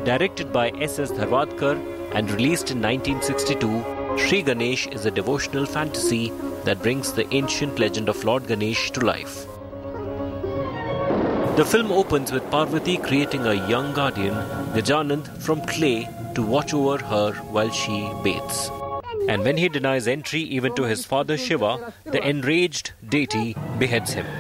Directed by S.S. Dharwadkar and released in 1962, Sri Ganesh is a devotional fantasy that brings the ancient legend of Lord Ganesh to life. The film opens with Parvati creating a young guardian, Gajanand, from clay to watch over her while she bathes. And when he denies entry even to his father Shiva, the enraged deity beheads him.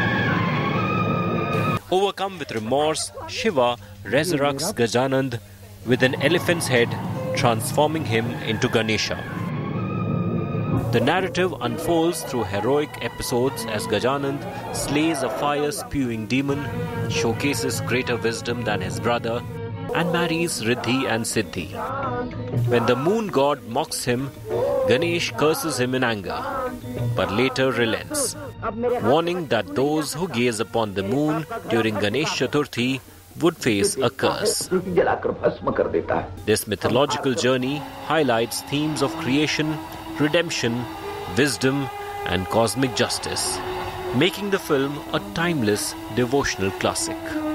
Overcome with remorse, Shiva resurrects Gajanand with an elephant's head, transforming him into Ganesha. The narrative unfolds through heroic episodes as Gajanand slays a fire-spewing demon, showcases greater wisdom than his brother, and marries Riddhi and Siddhi. When the moon god mocks him, Ganesh curses him in anger, but later relents, warning that those who gaze upon the moon during Ganesh Chaturthi would face a curse. This mythological journey highlights themes of creation, redemption, wisdom, and cosmic justice, making the film a timeless devotional classic.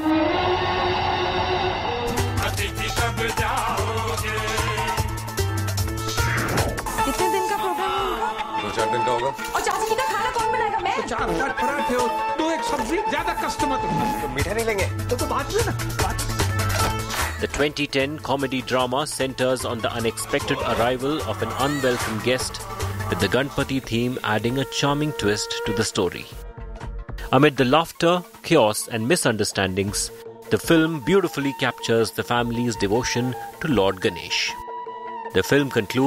कितने दिन का programme होगा? 2-4 दिन का होगा। और चाची जी का खाना कौन बनाएगा? मैं? 4-5 पराठे हो, 2 एक सब्जी, ज्यादा कष्ट मत हो। तो मीठा नहीं लेंगे? तो बात ले ना, बात। The 2010 comedy drama centers on the unexpected arrival of an unwelcome guest, with the Ganpati theme adding a charming twist to the story. Amid the laughter, chaos, and misunderstandings, the film beautifully captures the family's devotion to Lord Ganesh. The film concludes